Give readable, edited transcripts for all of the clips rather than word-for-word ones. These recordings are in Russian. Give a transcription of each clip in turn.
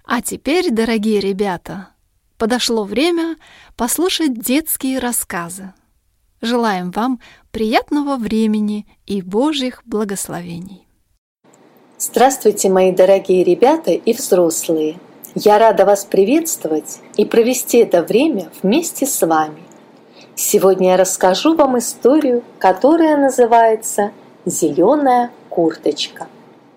А теперь, дорогие ребята, подошло время послушать детские рассказы. Желаем вам приятного времени и Божьих благословений. Здравствуйте, мои дорогие ребята и взрослые! Я рада вас приветствовать и провести это время вместе с вами. Сегодня я расскажу вам историю, которая называется «Зеленая курточка».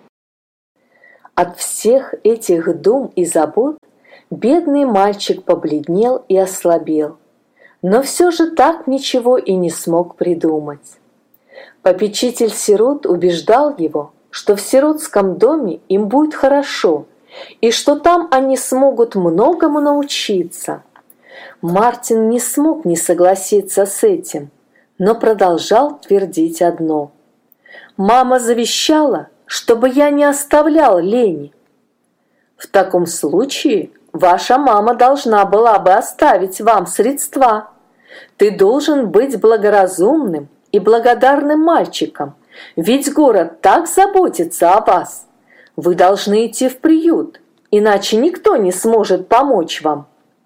От всех этих дум и забот бедный мальчик побледнел и ослабел, но все же так ничего и не смог придумать. Попечитель сирот убеждал его, что в сиротском доме им будет хорошо, и что там они смогут многому научиться. Мартин не смог не согласиться с этим, но продолжал твердить одно: «Мама завещала, чтобы я не оставлял лени». «В таком случае ваша мама должна была бы оставить вам средства. Ты должен быть благоразумным и благодарным мальчиком, ведь город так заботится о вас. Вы должны идти в приют, иначе никто не сможет помочь вам».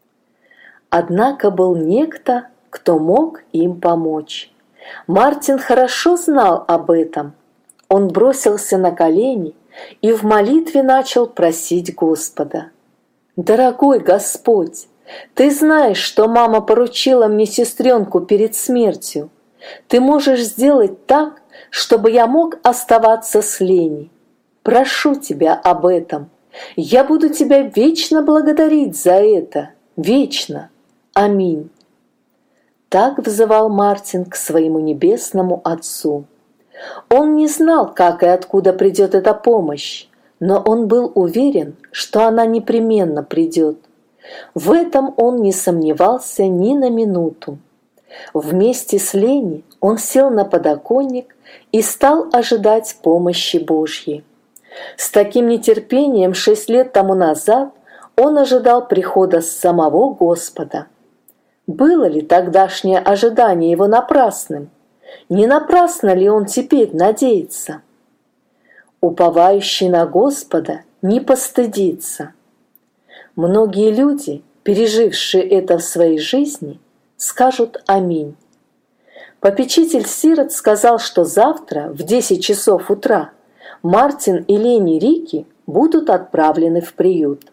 Однако был некто, кто мог им помочь. Мартин хорошо знал об этом. Он бросился на колени и в молитве начал просить Господа: «Дорогой Господь, Ты знаешь, что мама поручила мне сестренку перед смертью. Ты можешь сделать так, чтобы я мог оставаться с Леней. Прошу Тебя об этом. Я буду Тебя вечно благодарить за это. Вечно. Аминь». Так взывал Мартин к своему небесному Отцу. Он не знал, как и откуда придет эта помощь, но он был уверен, что она непременно придет. В этом он не сомневался ни на минуту. Вместе с Леней он сел на подоконник и стал ожидать помощи Божьей. С таким нетерпением 6 лет тому назад он ожидал прихода самого Господа. Было ли тогдашнее ожидание его напрасным? Не напрасно ли он теперь надеется? Уповающий на Господа не постыдится. Многие люди, пережившие это в своей жизни, скажут «Аминь». Попечитель сирот сказал, что завтра в 10 часов утра Мартин и Лени Рики будут отправлены в приют.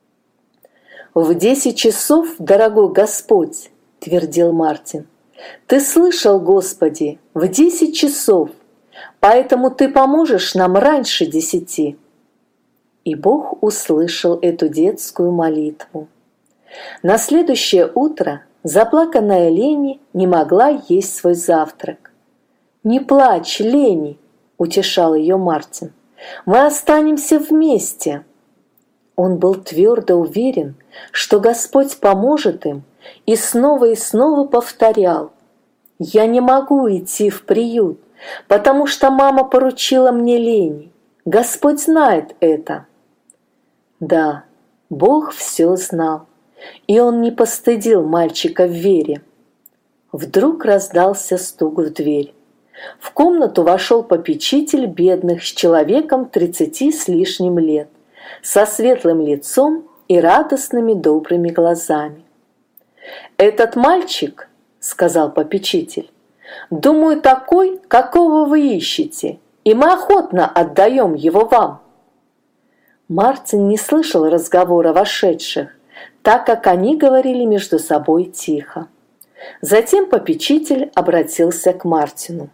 «В 10 часов, дорогой Господь, — твердил Мартин, — Ты слышал, Господи, в 10 часов, поэтому Ты поможешь нам раньше 10. И Бог услышал эту детскую молитву. На следующее утро заплаканная Лени не могла есть свой завтрак. «Не плачь, Лени, — утешал ее Мартин, — мы останемся вместе». Он был твердо уверен, что Господь поможет им, и снова повторял: «Я не могу идти в приют, потому что мама поручила мне Лени. Господь знает это». Да, Бог все знал, и Он не постыдил мальчика в вере. Вдруг раздался стук в дверь. В комнату вошел попечитель бедных с человеком 30 с лишним лет, со светлым лицом и радостными добрыми глазами. «Этот мальчик, — сказал попечитель, — думаю, такой, какого вы ищете, и мы охотно отдаем его вам». Мартин не слышал разговора вошедших, так как они говорили между собой тихо. Затем попечитель обратился к Мартину.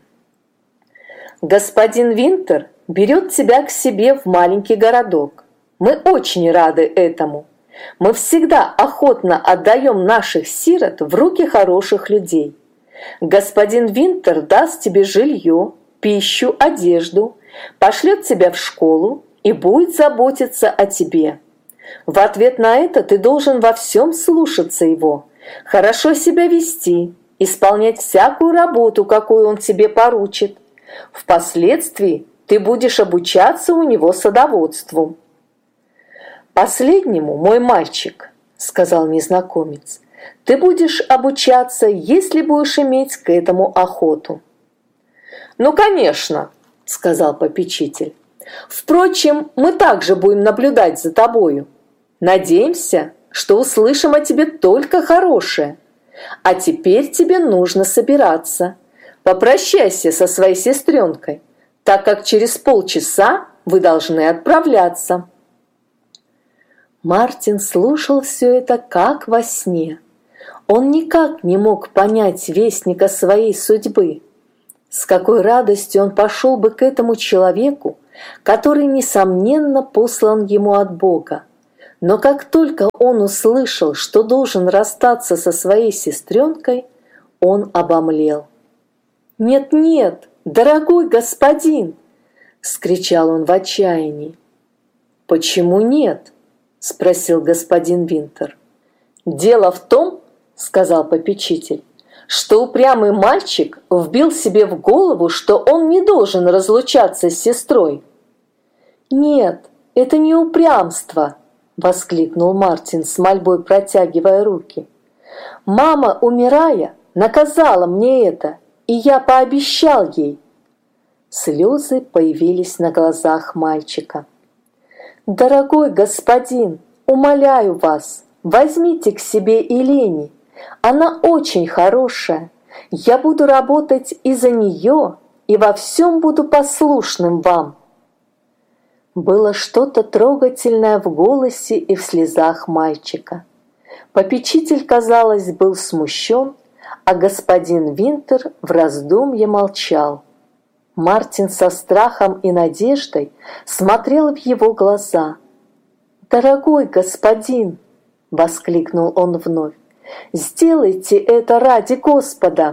«Господин Винтер берет тебя к себе в маленький городок. Мы очень рады этому. Мы всегда охотно отдаем наших сирот в руки хороших людей. Господин Винтер даст тебе жилье, пищу, одежду, пошлет тебя в школу и будет заботиться о тебе. В ответ на это ты должен во всем слушаться его, хорошо себя вести, исполнять всякую работу, какую он тебе поручит. Впоследствии ты будешь обучаться у него садоводству». «Последнему, мой мальчик, — сказал незнакомец, — ты будешь обучаться, если будешь иметь к этому охоту». «Ну, конечно, — сказал попечитель. — Впрочем, мы также будем наблюдать за тобою. Надеемся, что услышим о тебе только хорошее. А теперь тебе нужно собираться. Попрощайся со своей сестренкой, так как через полчаса вы должны отправляться». Мартин слушал все это как во сне. Он никак не мог понять вестника своей судьбы. С какой радостью он пошел бы к этому человеку, который, несомненно, послан ему от Бога. Но как только он услышал, что должен расстаться со своей сестренкой, он обомлел. «Нет-нет, дорогой господин!» — вскричал он в отчаянии. «Почему нет?» — спросил господин Винтер. «Дело в том, — сказал попечитель, — что упрямый мальчик вбил себе в голову, что он не должен разлучаться с сестрой». «Нет, это не упрямство!» — воскликнул Мартин с мольбой, протягивая руки. «Мама, умирая, наказала мне это, и я пообещал ей». Слезы появились на глазах мальчика. «Дорогой господин, умоляю вас, возьмите к себе Елени. Она очень хорошая. Я буду работать и за нее, и во всем буду послушным вам». Было что-то трогательное в голосе и в слезах мальчика. Попечитель, казалось, был смущен, а господин Винтер в раздумье молчал. Мартин со страхом и надеждой смотрел в его глаза. «Дорогой господин!» — воскликнул он вновь. «Сделайте это ради Господа!»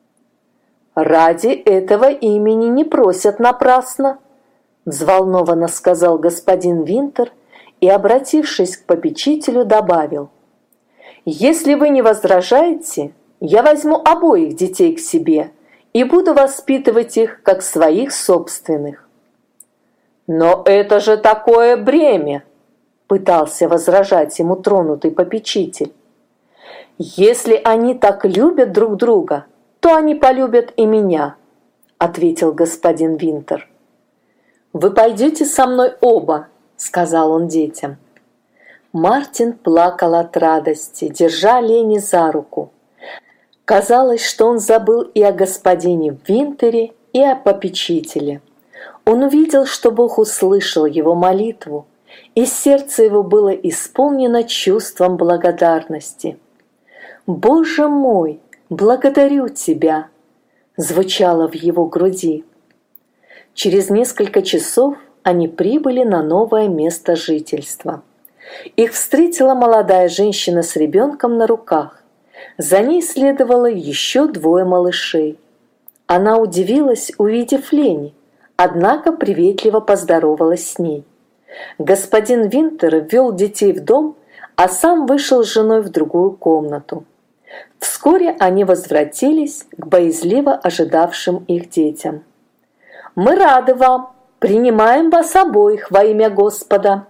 «Ради этого имени не просят напрасно!» — взволнованно сказал господин Винтер и, обратившись к попечителю, добавил. «Если вы не возражаете, я возьму обоих детей к себе и буду воспитывать их как своих собственных». «Но это же такое бремя!» — пытался возражать ему тронутый попечитель. «Если они так любят друг друга, то они полюбят и меня», — ответил господин Винтер. «Вы пойдете со мной оба», — сказал он детям. Мартин плакал от радости, держа Лени за руку. Казалось, что он забыл и о господине Винтере, и о попечителе. Он увидел, что Бог услышал его молитву, и сердце его было исполнено чувством благодарности. «Боже мой, благодарю Тебя!» звучало в его груди. Через несколько часов они прибыли на новое место жительства. Их встретила молодая женщина с ребенком на руках. За ней следовало еще 2 малышей. Она удивилась, увидев Лени, однако приветливо поздоровалась с ней. Господин Винтер ввел детей в дом, а сам вышел с женой в другую комнату. Вскоре они возвратились к боязливо ожидавшим их детям. «Мы рады вам, принимаем вас обоих во имя Господа».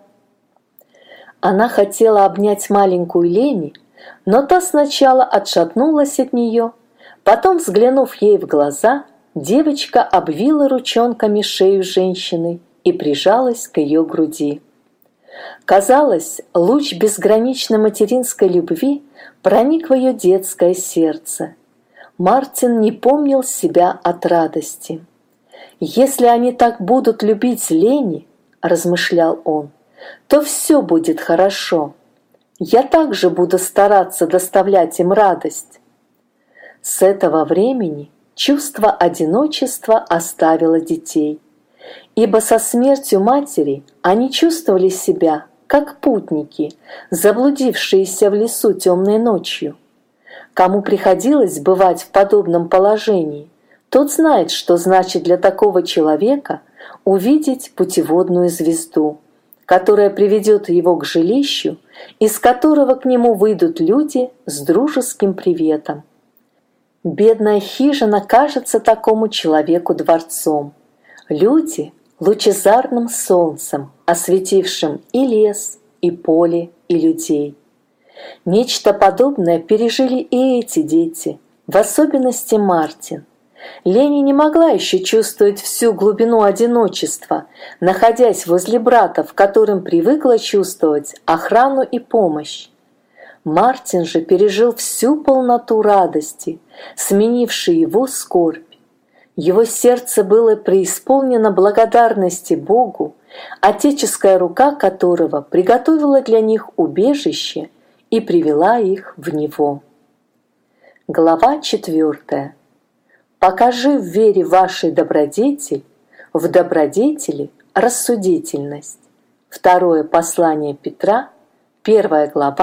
Она хотела обнять маленькую Лени, но та сначала отшатнулась от нее, потом, взглянув ей в глаза, девочка обвила ручонками шею женщины и прижалась к ее груди. Казалось, луч безграничной материнской любви проник в ее детское сердце. Мартин не помнил себя от радости. «Если они так будут любить Лени, — размышлял он, — то все будет хорошо. Я также буду стараться доставлять им радость». С этого времени чувство одиночества оставило детей, ибо со смертью матери они чувствовали себя как путники, заблудившиеся в лесу темной ночью. Кому приходилось бывать в подобном положении, тот знает, что значит для такого человека увидеть путеводную звезду, которая приведет его к жилищу, из которого к нему выйдут люди с дружеским приветом. Бедная хижина кажется такому человеку дворцом. Люди — лучезарным солнцем, осветившим и лес, и поле, и людей. Нечто подобное пережили и эти дети, в особенности Мартин. Лени не могла еще чувствовать всю глубину одиночества, находясь возле брата, в котором привыкла чувствовать охрану и помощь. Мартин же пережил всю полноту радости, сменившей его скорбь. Его сердце было преисполнено благодарности Богу, отеческая рука которого приготовила для них убежище и привела их в него. Глава 4. «Покажи в вере вашей добродетель, в добродетели рассудительность». Второе послание Петра, 1 глава,